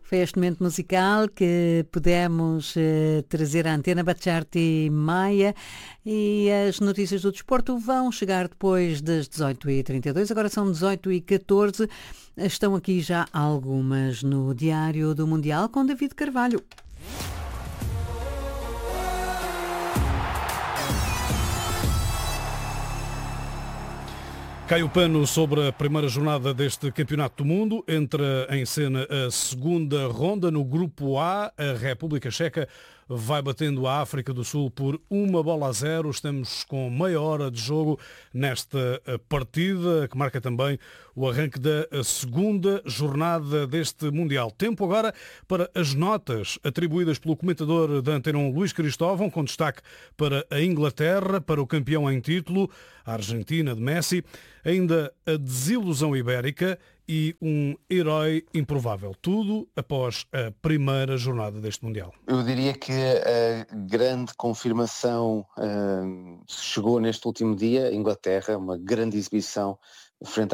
Foi este momento musical que pudemos trazer à antena Bacharti Maia e as notícias do desporto vão chegar depois das 18h32, agora são 18h14, estão aqui já algumas no Diário do Mundial com David Carvalho. Cai o pano sobre a primeira jornada deste Campeonato do Mundo. Entra em cena a segunda ronda. No Grupo A, a República Checa vai batendo a África do Sul por 1-0. Estamos com meia hora de jogo nesta partida, que marca também o arranque da segunda jornada deste Mundial. Tempo agora para as notas atribuídas pelo comentador da Antena 1, Luís Cristóvão, com destaque para a Inglaterra, para o campeão em título, a Argentina de Messi, ainda a desilusão ibérica e um herói improvável. Tudo após a primeira jornada deste Mundial. Eu diria que a grande confirmação chegou neste último dia. Inglaterra, uma grande exibição frente